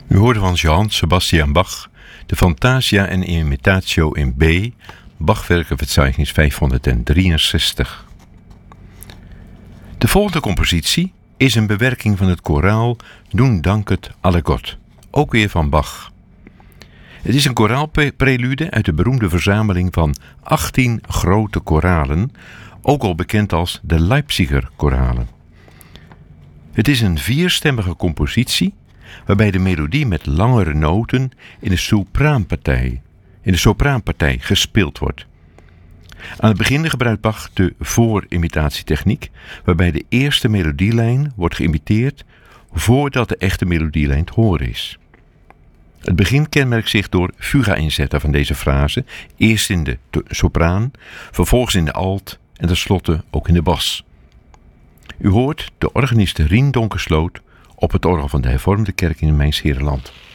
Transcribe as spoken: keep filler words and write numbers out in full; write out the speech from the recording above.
U hoorde van Johann Sebastian Bach de Fantasia en Imitatio in B, Bachwerkenverzeichnis vijfhonderddrieënzestig. De volgende compositie is een bewerking van het koraal Nun danket alle Gott, ook weer van Bach. Het is een koraalprelude uit de beroemde verzameling van achttien grote koralen, ook al bekend als de Leipziger koralen. Het is een vierstemmige compositie waarbij de melodie met langere noten in de sopraanpartij, in de sopraanpartij gespeeld wordt. Aan het begin gebruikt Bach de voorimitatietechniek, waarbij de eerste melodielijn wordt geïmiteerd voordat de echte melodielijn te horen is. Het begin kenmerkt zich door fuga-inzetten van deze frase, eerst in de sopraan, vervolgens in de alt en tenslotte ook in de bas. U hoort de organist Rien Donkersloot op het orgel van de Hervormde Kerk in Mijns Heerenland.